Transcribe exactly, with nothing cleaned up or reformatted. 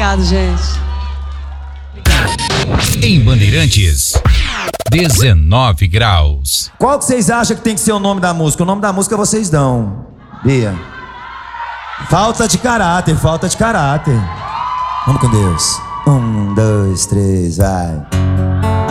Obrigado, gente. Em Bandeirantes, dezenove graus. Qual que vocês acham que tem que ser o nome da música? O nome da música vocês dão, Bia. Falta de caráter, falta de caráter. Vamos com Deus. Um, dois, três, vai.